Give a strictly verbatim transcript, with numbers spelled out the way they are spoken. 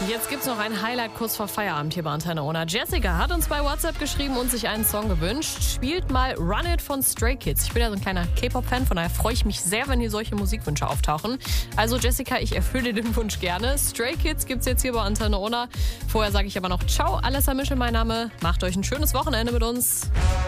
Jetzt gibt's noch ein Highlight kurz vor Feierabend hier bei Antenne Ona. Jessica hat uns bei WhatsApp geschrieben und sich einen Song gewünscht. Spielt mal Run It von Stray Kids. Ich bin ja so ein kleiner K-Pop-Fan, von daher freue ich mich sehr, wenn hier solche Musikwünsche auftauchen. Also Jessica, ich erfülle den Wunsch gerne. Stray Kids gibt's jetzt hier bei Antenne Ona. Vorher sage ich aber noch Ciao, Alessa Mischel mein Name. Macht euch ein schönes Wochenende mit uns.